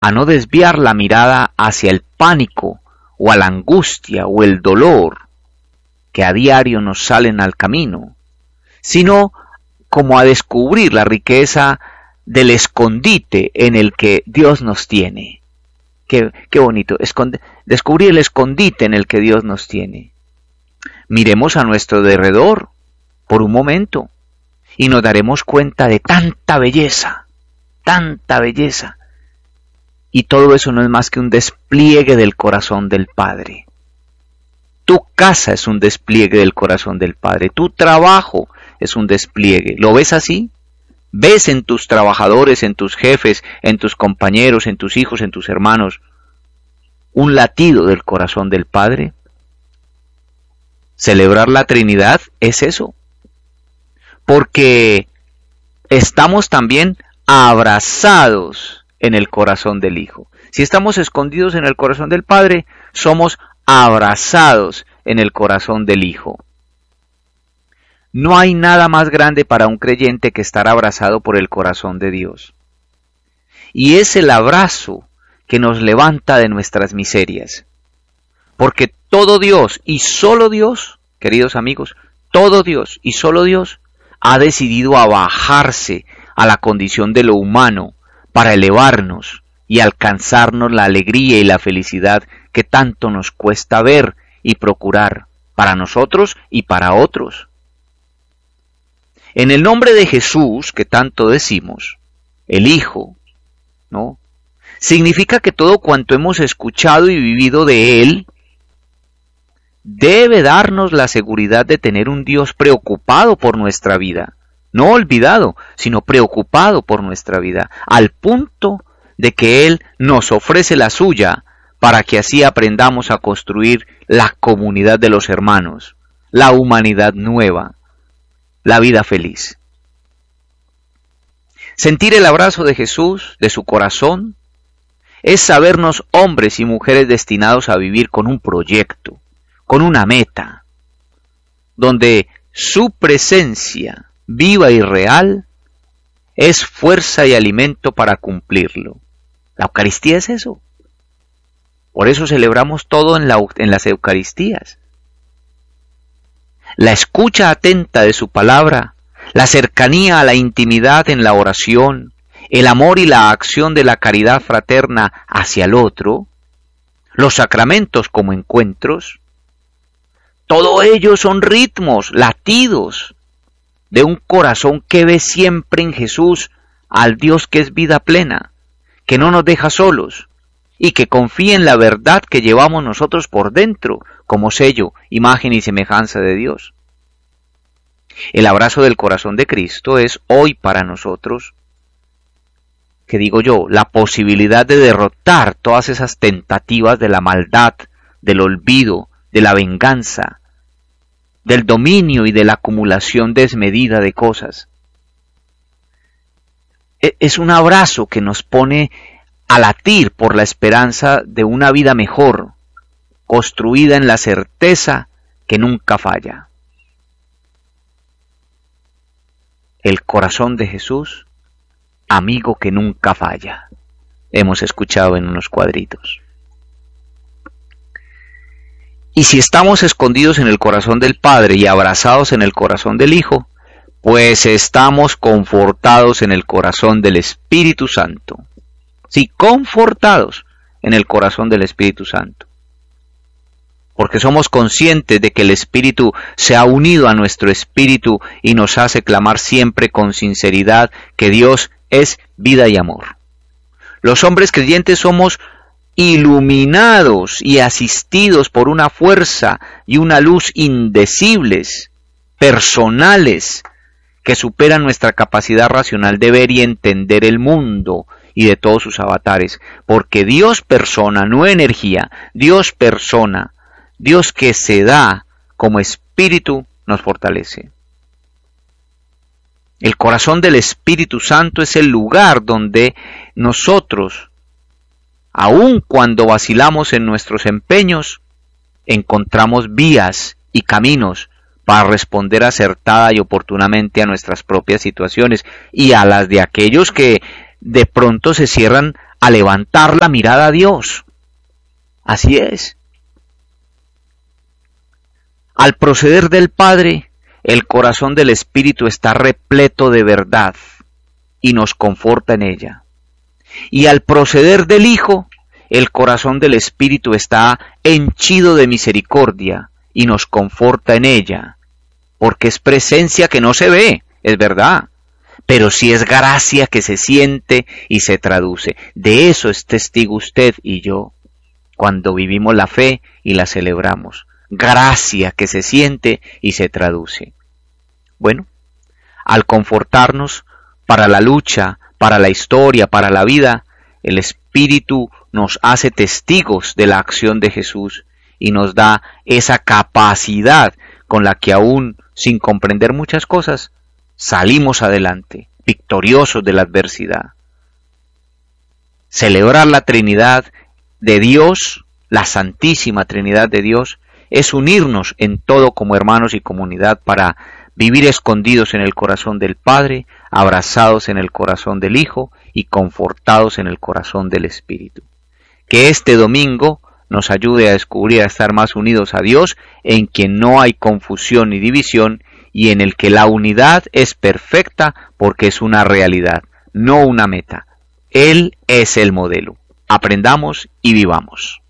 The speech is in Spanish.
a no desviar la mirada hacia el pánico o a la angustia o el dolor que a diario nos salen al camino, sino como a descubrir la riqueza del escondite en el que Dios nos tiene. Qué bonito, descubrir el escondite en el que Dios nos tiene. Miremos a nuestro derredor por un momento y nos daremos cuenta de tanta belleza, y todo eso no es más que un despliegue del corazón del Padre. Tu casa es un despliegue del corazón del Padre, tu trabajo es un despliegue. ¿Lo ves así? ¿Ves en tus trabajadores, en tus jefes, en tus compañeros, en tus hijos, en tus hermanos, un latido del corazón del Padre? Celebrar la Trinidad es eso, porque estamos también abrazados en el corazón del Hijo. Si estamos escondidos en el corazón del Padre, somos abrazados en el corazón del Hijo. No hay nada más grande para un creyente que estar abrazado por el corazón de Dios. Y es el abrazo que nos levanta de nuestras miserias. Porque todo Dios y solo Dios, queridos amigos, todo Dios y solo Dios ha decidido abajarse a la condición de lo humano para elevarnos y alcanzarnos la alegría y la felicidad que tanto nos cuesta ver y procurar para nosotros y para otros. En el nombre de Jesús, que tanto decimos, el Hijo, ¿no?, significa que todo cuanto hemos escuchado y vivido de Él debe darnos la seguridad de tener un Dios preocupado por nuestra vida, no olvidado, sino preocupado por nuestra vida, al punto de que Él nos ofrece la suya para que así aprendamos a construir la comunidad de los hermanos, la humanidad nueva, la vida feliz. Sentir el abrazo de Jesús, de su corazón, es sabernos hombres y mujeres destinados a vivir con un proyecto, con una meta, donde su presencia viva y real es fuerza y alimento para cumplirlo. La Eucaristía es eso. Por eso celebramos todo en las Eucaristías. La escucha atenta de su palabra, la cercanía a la intimidad en la oración, el amor y la acción de la caridad fraterna hacia el otro, los sacramentos como encuentros, todo ello son ritmos, latidos de un corazón que ve siempre en Jesús al Dios que es vida plena, que no nos deja solos y que confía en la verdad que llevamos nosotros por dentro como sello, imagen y semejanza de Dios. El abrazo del corazón de Cristo es hoy para nosotros, que digo yo, la posibilidad de derrotar todas esas tentativas de la maldad, del olvido, de la venganza, del dominio y de la acumulación desmedida de cosas. Es un abrazo que nos pone a latir por la esperanza de una vida mejor, construida en la certeza que nunca falla. El corazón de Jesús, amigo que nunca falla. Hemos escuchado en unos cuadritos. Y si estamos escondidos en el corazón del Padre y abrazados en el corazón del Hijo, pues estamos confortados en el corazón del Espíritu Santo. Sí, confortados en el corazón del Espíritu Santo. Porque somos conscientes de que el Espíritu se ha unido a nuestro espíritu y nos hace clamar siempre con sinceridad que Dios es vida y amor. Los hombres creyentes somos iluminados y asistidos por una fuerza y una luz indecibles, personales, que superan nuestra capacidad racional de ver y entender el mundo y de todos sus avatares, porque Dios persona, no energía, Dios persona, Dios que se da como espíritu nos fortalece. El corazón del Espíritu Santo es el lugar donde nosotros, aun cuando vacilamos en nuestros empeños, encontramos vías y caminos para responder acertada y oportunamente a nuestras propias situaciones y a las de aquellos que de pronto se cierran a levantar la mirada a Dios. Así es. Al proceder del Padre, el corazón del Espíritu está repleto de verdad y nos conforta en ella. Y al proceder del Hijo, el corazón del Espíritu está henchido de misericordia y nos conforta en ella, porque es presencia que no se ve, es verdad, pero sí es gracia que se siente y se traduce. De eso es testigo usted y yo, cuando vivimos la fe y la celebramos. Gracia que se siente y se traduce. Bueno, al confortarnos para la lucha, para la historia, para la vida, el Espíritu nos hace testigos de la acción de Jesús y nos da esa capacidad con la que aún sin comprender muchas cosas, salimos adelante, victoriosos de la adversidad. Celebrar la Trinidad de Dios, la Santísima Trinidad de Dios, es unirnos en todo como hermanos y comunidad para vivir escondidos en el corazón del Padre, abrazados en el corazón del Hijo y confortados en el corazón del Espíritu. Que este domingo nos ayude a descubrir, a estar más unidos a Dios, en quien no hay confusión ni división y en el que la unidad es perfecta porque es una realidad, no una meta. Él es el modelo. Aprendamos y vivamos.